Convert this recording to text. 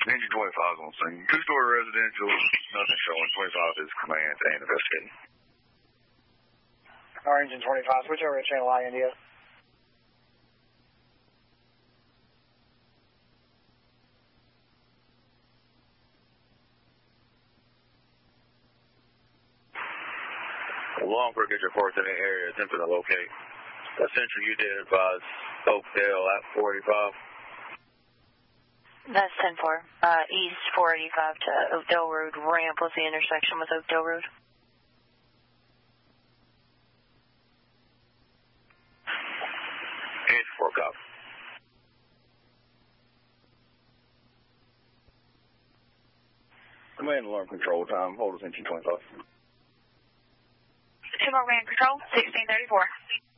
Engine 25 is on scene. Two-story residential, nothing showing. 25 is command and investigating. Our engine 25, switch over to channel I, India. Longford, get your force in the area, attempting to locate. Essentially, you did advise Oakdale at 45. That's 10-4. East 485 to Oakdale Road. Ramp was the intersection with Oakdale Road. East 4, copy. Command alarm control time. Hold us engine 25. Timber Command Control, 1634.